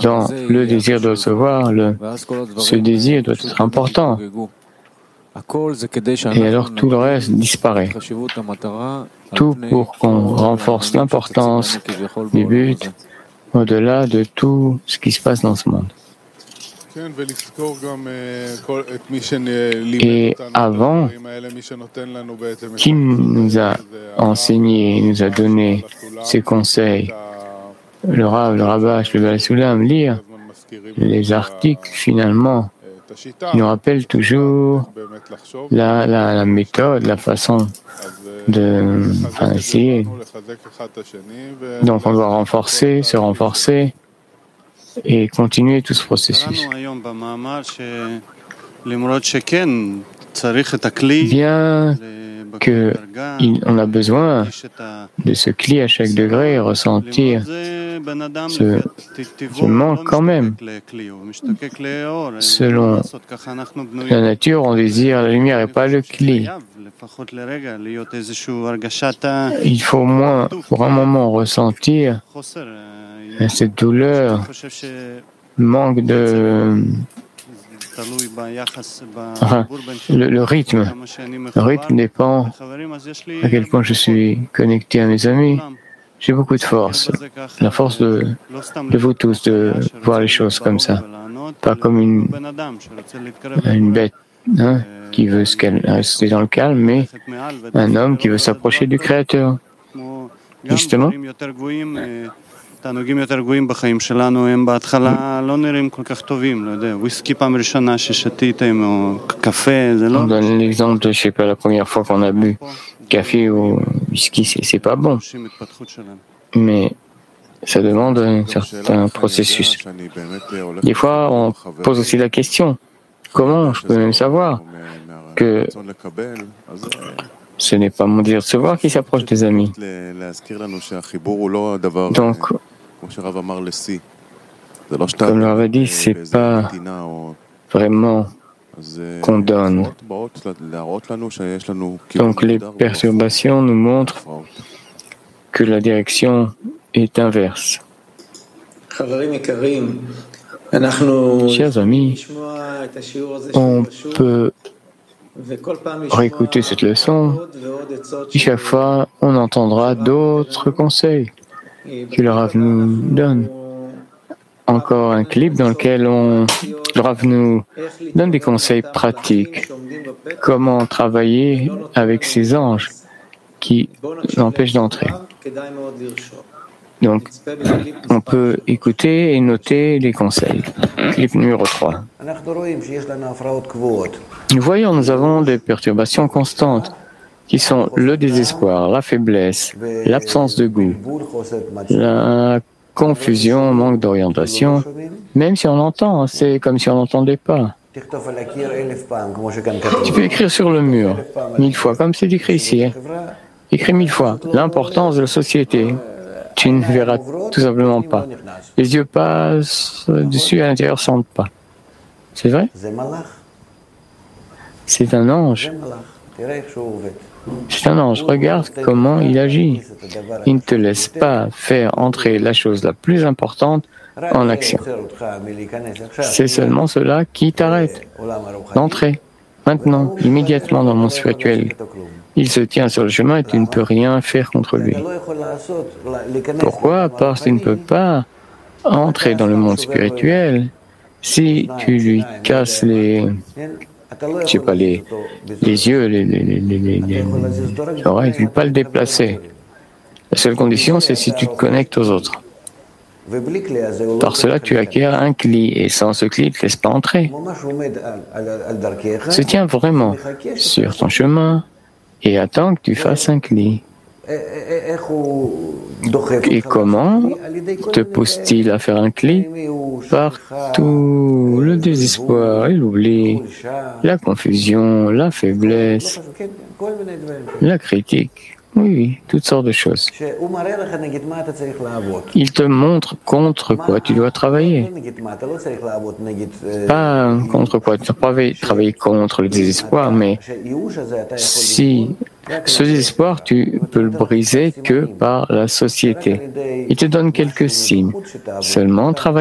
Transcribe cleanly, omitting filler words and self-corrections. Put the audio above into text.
dans le désir de recevoir, ce désir doit être important. Et alors tout le reste disparaît. Tout pour qu'on renforce l'importance du but au-delà de tout ce qui se passe dans ce monde. Et avant, qui nous a enseigné, nous a donné ces conseils? Le Rav, le Rabash, le Baal Soulam, lire les articles finalement qui nous rappellent toujours la méthode, la façon de essayer. Donc on doit renforcer, se renforcer et continuer tout ce processus. Bien qu'on a besoin de ce cli à chaque degré et ressentir ce manque quand même. Selon la nature, on désire la lumière et pas le cli. Il faut au moins, pour un moment, ressentir cette douleur, manque de... Enfin, le rythme. Le rythme dépend à quel point je suis connecté à mes amis. J'ai beaucoup de force. La force de vous tous, de voir les choses comme ça. Pas comme une bête qui veut rester dans le calme, mais un homme qui veut s'approcher du Créateur. Justement. Dans l'exemple de, je sais pas, la première fois qu'on a bu café ou whisky, c'est pas bon. Mais ça demande un certain processus. Des fois, on pose aussi la question, comment je peux même savoir que ce n'est pas mon désir de se voir qui s'approche des amis. Donc, comme le Rav a dit, c'est pas vraiment qu'on donne. Donc les perturbations nous montrent que la direction est inverse. Chers amis, on peut réécouter cette leçon et chaque fois on entendra d'autres conseils que le Rav nous donne. Encore un clip dans lequel le Rav nous donne des conseils pratiques. Comment travailler avec ces anges qui l'empêchent d'entrer. Donc, on peut écouter et noter les conseils. Clip numéro 3. Nous voyons, nous avons des perturbations constantes qui sont le désespoir, la faiblesse, l'absence de goût, la confusion, manque d'orientation. Même si on entend, c'est comme si on n'entendait pas. Tu peux écrire sur le mur 1000 fois, comme c'est écrit ici. Écris 1000 fois l'importance de la société. Tu ne verras tout simplement pas. Les yeux passent dessus et à l'intérieur ne sentent pas. C'est vrai? C'est un ange. C'est un ange. Regarde comment il agit. Il ne te laisse pas faire entrer la chose la plus importante en action. C'est seulement cela qui t'arrête d'entrer. Maintenant, immédiatement dans le monde spirituel. Il se tient sur le chemin et tu ne peux rien faire contre lui. Pourquoi? Parce que tu ne peux pas entrer dans le monde spirituel si tu lui casses les yeux, les oreilles, tu ne peux pas le déplacer. La seule condition, c'est si tu te connectes aux autres. Par cela, tu acquiers un cli, et sans ce cli, il ne te laisse pas entrer. Se tient vraiment sur ton chemin et attends que tu fasses un cli. Et comment te pousse-t-il à faire un cli? Par tout le désespoir et l'oubli, la confusion, la faiblesse, la critique. Oui, toutes sortes de choses. Il te montre contre quoi tu dois travailler. Pas contre quoi tu dois travailler contre le désespoir, mais si ce désespoir, tu peux le briser que par la société. Il te donne quelques signes. Seulement travailler.